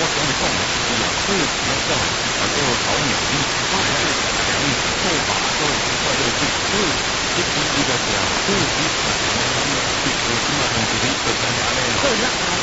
讲的讲的是啊，所以要讲做好鸟力，或者是强力做法做快乐性，所以这一个是啊，所以你看他们去做什么东西的，就在哪里。